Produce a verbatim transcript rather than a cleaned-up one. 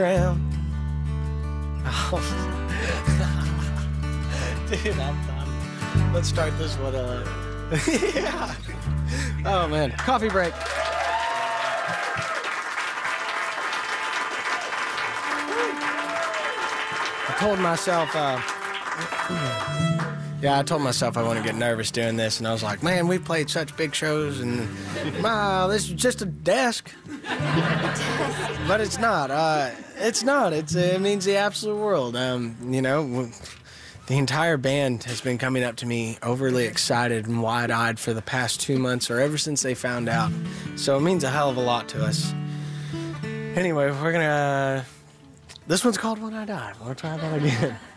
around. Oh. Dude, I'm done. Let's start this one. Uh... yeah. Oh, man. Coffee break. I told myself, uh... yeah, I told myself I wouldn't get nervous doing this, and I was like, man, we've played such big shows, and wow, this is just a desk. But it's not. Uh, it's not. It's, it means the absolute world. Um, you know, the entire band has been coming up to me overly excited and wide-eyed for the past two months or ever since they found out. So it means a hell of a lot to us. Anyway, we're gonna... This one's called When I Die. We'll try that again.